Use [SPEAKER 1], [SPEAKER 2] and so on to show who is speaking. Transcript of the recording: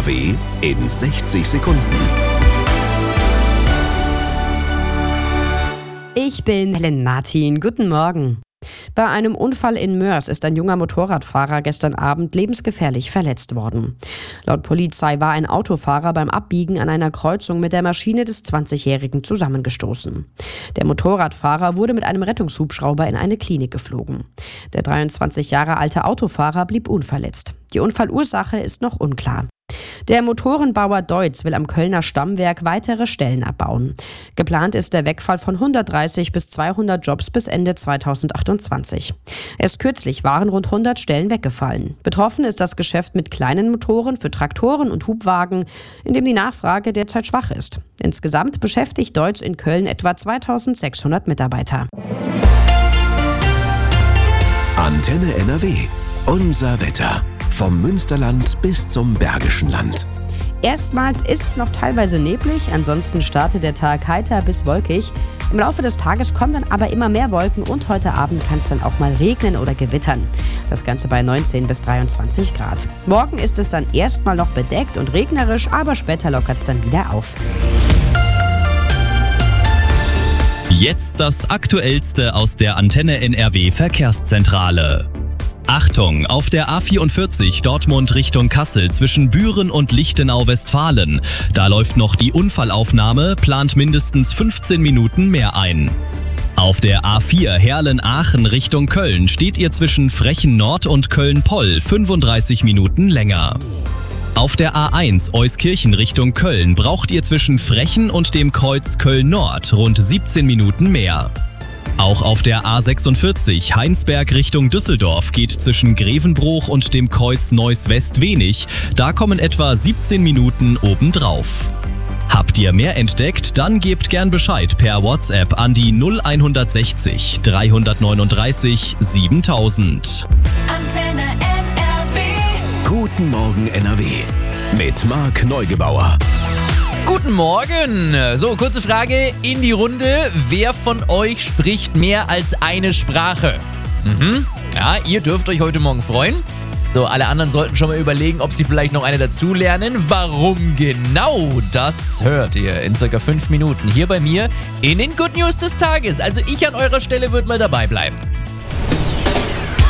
[SPEAKER 1] NRW in 60 Sekunden.
[SPEAKER 2] Ich bin Helen Martin. Guten Morgen. Bei einem Unfall in Moers ist ein junger Motorradfahrer gestern Abend lebensgefährlich verletzt worden. Laut Polizei war ein Autofahrer beim Abbiegen an einer Kreuzung mit der Maschine des 20-Jährigen zusammengestoßen. Der Motorradfahrer wurde mit einem Rettungshubschrauber in eine Klinik geflogen. Der 23 Jahre alte Autofahrer blieb unverletzt. Die Unfallursache ist noch unklar. Der Motorenbauer Deutz will am Kölner Stammwerk weitere Stellen abbauen. Geplant ist der Wegfall von 130 bis 200 Jobs bis Ende 2028. Erst kürzlich waren rund 100 Stellen weggefallen. Betroffen ist das Geschäft mit kleinen Motoren für Traktoren und Hubwagen, in dem die Nachfrage derzeit schwach ist. Insgesamt beschäftigt Deutz in Köln etwa 2600 Mitarbeiter.
[SPEAKER 1] Antenne NRW. Unser Wetter. Vom Münsterland bis zum Bergischen Land.
[SPEAKER 2] Erstmals ist es noch teilweise neblig, ansonsten startet der Tag heiter bis wolkig. Im Laufe des Tages kommen dann aber immer mehr Wolken und heute Abend kann es dann auch mal regnen oder gewittern. Das Ganze bei 19 bis 23 Grad. Morgen ist es dann erstmal noch bedeckt und regnerisch, aber später lockert es dann wieder auf.
[SPEAKER 3] Jetzt das Aktuellste aus der Antenne NRW Verkehrszentrale. Achtung, auf der A44 Dortmund Richtung Kassel zwischen Büren und Lichtenau-Westfalen. Da läuft noch die Unfallaufnahme, plant mindestens 15 Minuten mehr ein. Auf der A4 Herlen-Aachen Richtung Köln steht ihr zwischen Frechen Nord und Köln-Poll 35 Minuten länger. Auf der A1 Euskirchen Richtung Köln braucht ihr zwischen Frechen und dem Kreuz Köln-Nord rund 17 Minuten mehr. Auch auf der A46 Heinsberg Richtung Düsseldorf geht zwischen Grevenbruch und dem Kreuz Neuss-West wenig. Da kommen etwa 17 Minuten obendrauf. Habt ihr mehr entdeckt? Dann gebt gern Bescheid per WhatsApp an die 0160 339 7000.
[SPEAKER 4] Antenne NRW.
[SPEAKER 1] Guten Morgen NRW. Mit Marc Neugebauer.
[SPEAKER 5] Guten Morgen! So, kurze Frage in die Runde. Wer von euch spricht mehr als eine Sprache? Ja, ihr dürft euch heute Morgen freuen. So, alle anderen sollten schon mal überlegen, ob sie vielleicht noch eine dazulernen. Warum genau? Das hört ihr in circa 5 Minuten hier bei mir in den Good News des Tages. Also ich an eurer Stelle würde mal dabei bleiben.